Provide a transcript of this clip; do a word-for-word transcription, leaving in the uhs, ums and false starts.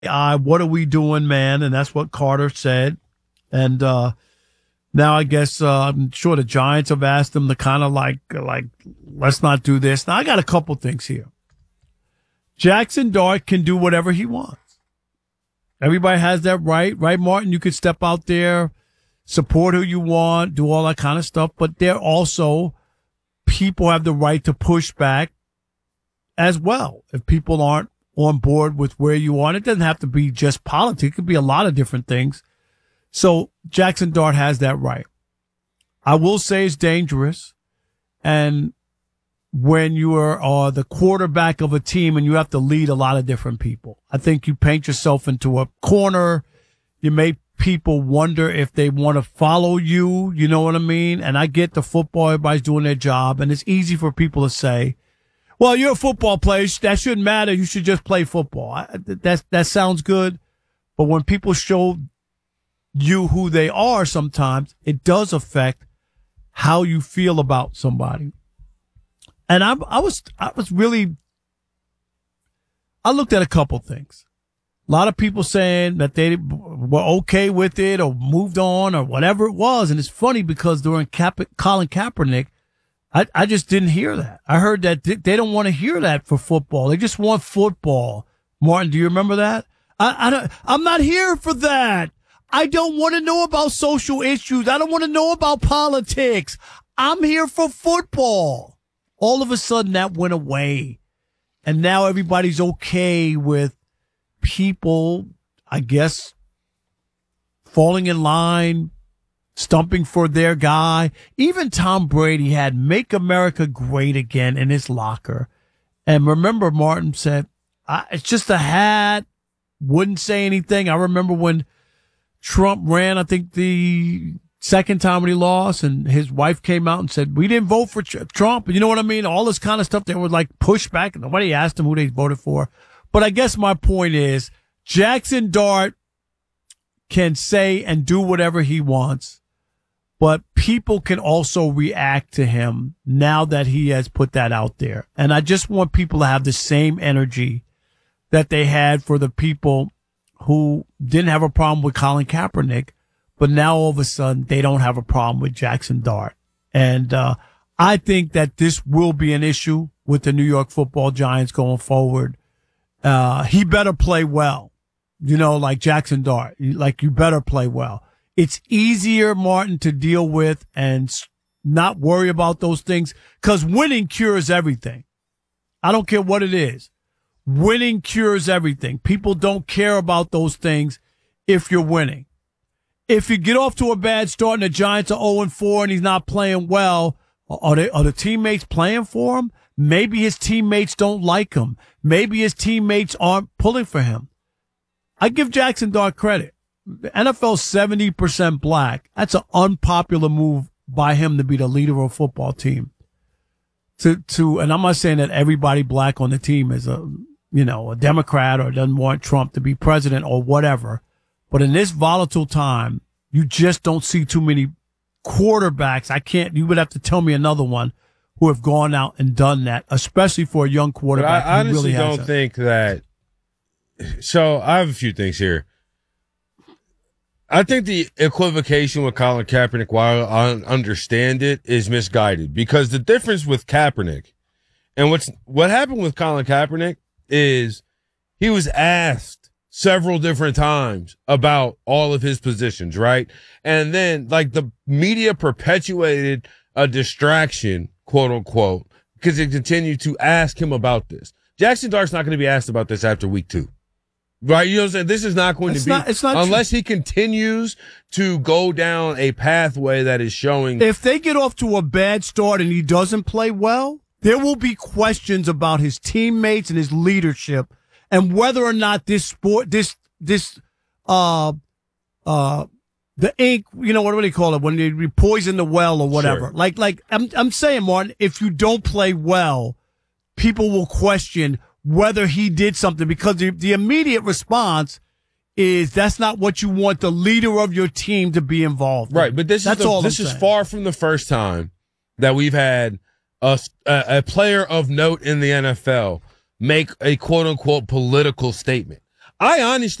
I, what are we doing, man? And that's what Carter said. And uh, now I guess uh, I'm sure the Giants have asked him to kind of like, like, let's not do this. Now I got a couple things here. Jackson Dart can do whatever he wants. Everybody has that right, right, Martin? You could step out there, support who you want, do all that kind of stuff. But there also people have the right to push back as well. If people aren't on board with where you are, it doesn't have to be just politics. It could be a lot of different things. So Jackson Dart has that right. I will say it's dangerous. And when you are uh, the quarterback of a team and you have to lead a lot of different people, I think you paint yourself into a corner. You make people wonder if they want to follow you. You know what I mean? And I get the football, everybody's doing their job. And it's easy for people to say, well, you're a football player. That shouldn't matter. You should just play football. I, that, that sounds good. But when people show you who they are, sometimes it does affect how you feel about somebody. And I, I was, I was really, I looked at a couple things. A lot of people saying that they were okay with it or moved on or whatever it was. And it's funny because during Ka- Colin Kaepernick, I, I just didn't hear that. I heard that they don't want to hear that for football. They just want football. Martin, do you remember that? I, I don't, I'm not here for that. I don't want to know about social issues. I don't want to know about politics. I'm here for football. All of a sudden that went away. And now everybody's okay with people, I guess, falling in line, stumping for their guy. Even Tom Brady had "Make America Great Again" in his locker. And remember, Martin said, I, it's just a hat, wouldn't say anything. I remember when Trump ran, I think the second time when he lost, and his wife came out and said, we didn't vote for Trump. You know what I mean? All this kind of stuff. They were like push back. Nobody asked him who they voted for. But I guess my point is Jackson Dart can say and do whatever he wants, but people can also react to him now that he has put that out there. And I just want people to have the same energy that they had for the people who didn't have a problem with Colin Kaepernick, but now all of a sudden they don't have a problem with Jackson Dart. And uh, I think that this will be an issue with the New York Football Giants going forward. Uh, he better play well, you know, like Jackson Dart, like you better play well. It's easier, Martin, to deal with and not worry about those things because winning cures everything. I don't care what it is. Winning cures everything. People don't care about those things if you're winning. If you get off to a bad start and the Giants are oh and four and he's not playing well, are they, are the teammates playing for him? Maybe his teammates don't like him. Maybe his teammates aren't pulling for him. I give Jackson Dart credit. The N F L's seventy percent black. That's an unpopular move by him to be the leader of a football team. To, to, and I'm not saying that everybody black on the team is a, you know, a Democrat or doesn't want Trump to be president or whatever. But in this volatile time, you just don't see too many quarterbacks. I can't, you would have to tell me another one who have gone out and done that, especially for a young quarterback. But I honestly who really don't think that. So I have a few things here. I think the equivocation with Colin Kaepernick, while I understand it, is misguided because the difference with Kaepernick and what's what happened with Colin Kaepernick is he was asked several different times about all of his positions, right? And then like the media perpetuated a distraction, quote unquote, because it continued to ask him about this. Jackson Dart's not going to be asked about this after week two. Right, you know what I'm saying? This is not going it's to be, not, it's not unless true. he continues to go down a pathway that is showing. If they get off to a bad start and he doesn't play well, there will be questions about his teammates and his leadership and whether or not this sport, this, this, uh, uh, the ink, you know, what do they call it? When they poison the well or whatever. Sure. Like, like, I'm, I'm saying, Martin, if you don't play well, people will question whether he did something because the, the immediate response is that's not what you want the leader of your team to be involved in. Right, but this that's is the, all this I'm is saying. far from the first time that we've had a, a, a player of note in the N F L make a quote unquote political statement. I honestly